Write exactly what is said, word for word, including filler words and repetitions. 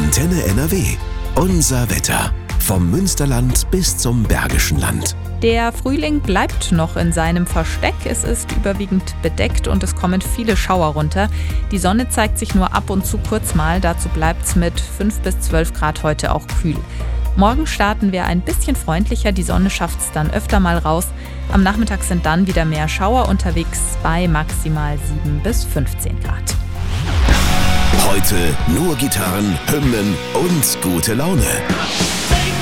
Antenne N R W. Unser Wetter. Vom Münsterland bis zum Bergischen Land. Der Frühling bleibt noch in seinem Versteck. Es ist überwiegend bedeckt und es kommen viele Schauer runter. Die Sonne zeigt sich nur ab und zu kurz mal. Dazu bleibt es mit fünf bis zwölf Grad heute auch kühl. Morgen starten wir ein bisschen freundlicher. Die Sonne schafft es dann öfter mal raus. Am Nachmittag sind dann wieder mehr Schauer unterwegs bei maximal sieben bis fünfzehn Grad. Heute nur Gitarren, Hymnen und gute Laune.